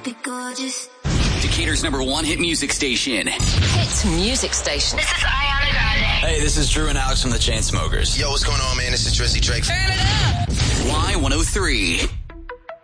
be gorgeous. Decatur's #1 hit music station. Hit music station. This is Ariana Grande. Hey, this is Drew and Alex from the Chainsmokers. Yo, what's going on, man? This is Drizzy Drake. Turn it up! Y103.